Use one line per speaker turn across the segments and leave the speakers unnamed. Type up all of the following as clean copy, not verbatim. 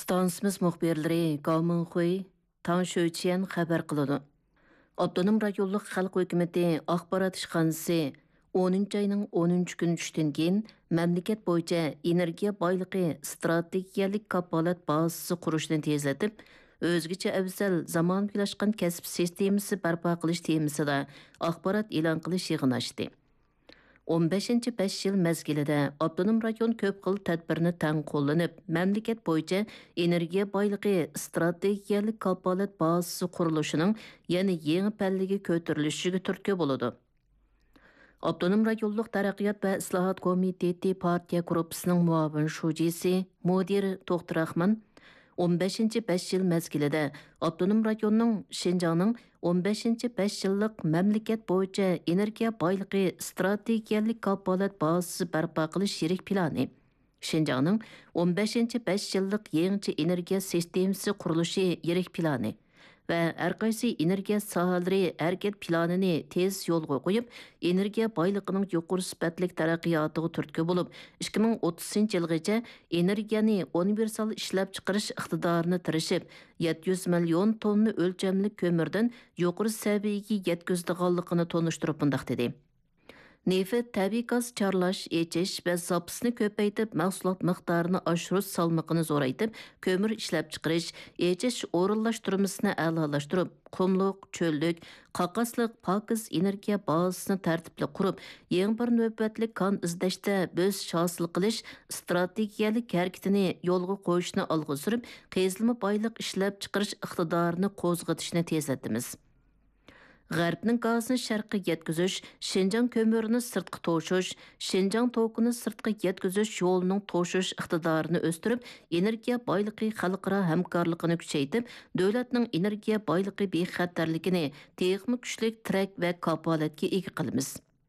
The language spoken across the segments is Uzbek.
Stansimiz muxbirlari Gao Xui, Tang Shuqian xabar qiladi. Abdunum rayonluq xalq hökuməti axbarat işxanası 10 ayının 10 gün düşdən keyin məmləkət boyunca energiya baylığı strategiyalik kapalat bazası quruşni tezlatib, özgüçə əvzəl zamanviləşqan kəsb sistemisi barpa qilish temisida axbarat e'lon qilish yig'ini ochdi. 15-5 yil mezgilida Abdunum rayon ko'p xil tadbirni tang qo'llanib, mamlakat bo'yicha energiya boyligi strategiyalik kapolat bazasi qurilishining yana yangi pallaga ko'tarilishiga turtki bo'ladi. Abdunum rayonluq taraqqiyot va islohot komiteti partiya gruppasining muavin shujisi mudir To'xtirahman 15-5 yil mezgilida Abdunum rayonining Şinjanning 15-5 yillik mamlakat bo'yicha energiya boyligi strategiyalik kapolat bazasi barpo qilish yirik plani, Şinjanning 15-5 yillik yangi energiya sistemasi qurilishi yirik plani va har qaysi energiya sohalari harakat planini tez yo'lga qo'yib, energiya boyligining yuqori sifatli taraqqiyotiga turtki bo'lib, 2030-yilgacha energiyani universal ishlab chiqarish iqtidorini tirishib, 700 million tonna o'lchamli ko'mirdan yuqori saviyaga yetkazdiganligini tonishtirib bundaq dedi. Neft, tabiiy gaz charlash, echish va zapasni ko'paytib, mahsulot miqdorini oshirish salmoqini zo'raytib, ko'mir ishlab chiqarish, echish o'rinlashtirmasini a'lolashtirib, qumliq, cho'llik, qaqasliq, pokiz energiya bazasini tartibli qurib, yangi bir navbatlik kon izlashda bo'z hosil qilish strategiyalik harakatini yo'lga qo'yishni olg'a surib, qazilma boyliq ishlab chiqarish iqtidorini qo'zg'atishni tezlatamiz. G'arbning gazini sharqqa yetkazish, Şinjan ko'mirini sirtqa to'shish, Şinjan tokini sirtqa yetkazish yo'lining to'shish iqtidorini o'stirib, energiya boyligi xalqaro hamkorligini kuchaytirib, davlatning energiya boyligi bexatarligini texnik kuchlik trak va kapolatga ega qilamiz.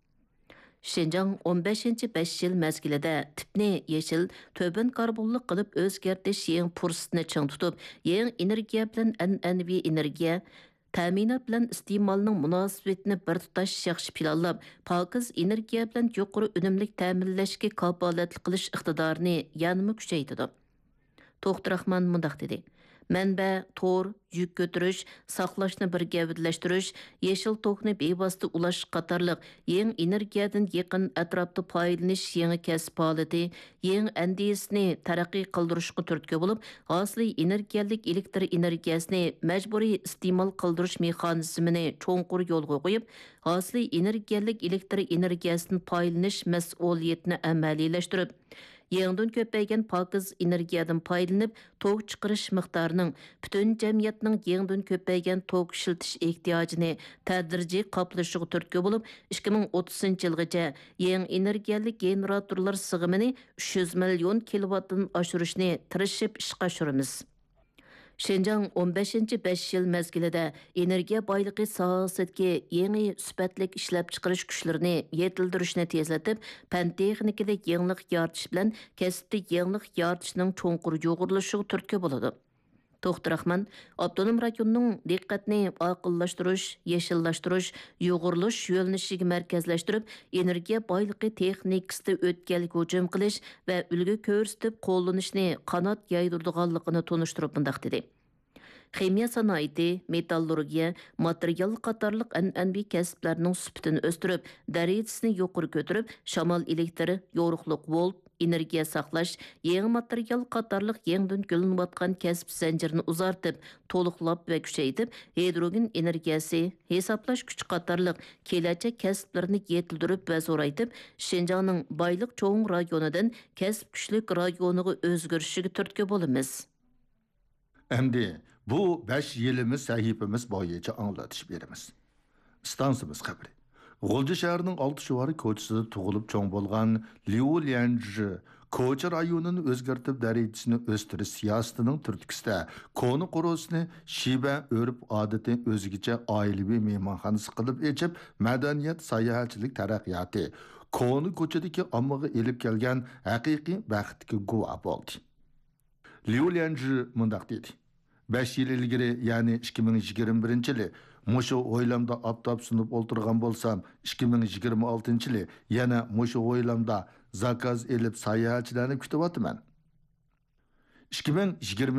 Şinjan 15-5 yil mezgilida tipni yeşil, töbün karbonli qilib o'zgartish yangi fursatni ching tutib, yangi energiya bilan an'anaviy energiya ta'minot bilan iste'molning munosabatini bir tutash yaxshi planlab, pokiz energiya bilan yuqori unumlik ta'minlashga kapolatlik qilish iqtidorini yanada kuchaytirdi. To'xtirahman mundaq dedi. Manba, tor, yük ko'tarish, saqlashni bir gavdlashtirish, yeşil tokni bevosita ulash qatorliq yangi energiyadan yaqin atrofda foydalanish yangi kasb holati, yangi andisni taraqqiy qildirishga turtki bo'lib, hosili energiyalik elektr energiyasini majburiy iste'mol qildirish mexanizmini cho'nqur yo'lga qo'yib, hosili energiyalik elektr energiyasidan foydalanish mas'uliyatini amaliylashtirib, yangidan ko'paygan pokiz energiyadan foydalanib, tok chiqarish miqdorining butun jamiyatning yangidan ko'paygan tok ishiltish ehtiyojini tadrijiy qoplashiga turtki bo'lib, 2030-yilgacha yangi energiyalik generatorlar sig'imini 300 million kilovatdan oshirishni tirishib ishga oshiramiz. Şinjan 15-5 yil mezgilida energiya boyligi sohasidagi yangi sifatlik ishlab chiqarish kuchlarini yetildirishni tezlatib, fan texnikalik yangilik yaratish bilan kasbda yangilik yaratishning cho'nqur yo'g'irilishiga turtki bo'ladi. To'xtirahman, Abdunum rayonining diqqatni aqllashtirish, yeshillashtirish, yo'g'irilish yo'nalishiga markazlashtirib, energiya boyligi texnikasida o'tganlik hujum qilish va ulgu ko'rsatib qo'llanishni qanot yaydirdiganligini tonishtirib bundaq dedi. Ximiya sanoati, metallurgiya, material qatorliq an'anaviy kasblarning sifatini o'stirib, darajasini yuqori ko'tarib, shamol elektri, yo'riqliq volt, energiya saqlash, yangi material qatorliq yangidan gullanayotgan kasb zanjirini uzartib, to'liqlab va kuchaytirib, hidrogen energiyasi, hisoblash kuchi qatorliq kelajak kasblarini yetildirib va zo'raytib, Şinjanning boyliq cho'ng rayonidan kasb kuchlik rayoniga o'zgarishiga turtki bo'lamiz.
Endi bu 5 yilimiz sahifamiz bo'yicha anglatish beramiz. Stansimiz xabari. G'ulji shahrining 6 shuvari ko'chasida tug'ilib cho'ng bo'lgan Liu Lianzhi ko'cha rayonini o'zgartirib darajasini o'stirish siyosatining turtkisida koni qurusini shiba o'rib odati o'zigacha oilaviy mehmonxonasi qilib echib, madaniyat sayohatchilik taraqqiyoti koni ko'chadagi ommaga elib kelgan haqiqiy baxtga guvoh bo'ldi. Liu Lianzhi mundaq dedi. 5 yil ilgari, ya'ni 2021-yili mushu o'ylamda aptab sunib o'ltirgan bo'lsam, 2026-yili yana mushu o'ylamda zakaz elib sayohatchilarni kutyapman. 2020